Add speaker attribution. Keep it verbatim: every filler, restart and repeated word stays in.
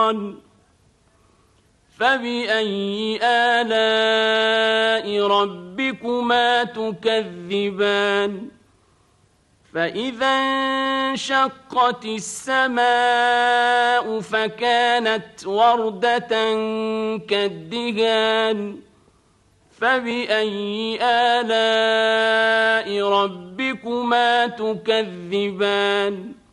Speaker 1: كثيرا فبأي آلاء ربكما تكذبان فإذا انشقت السماء فكانت وردة كالدهان فبأي آلاء ربكما تكذبان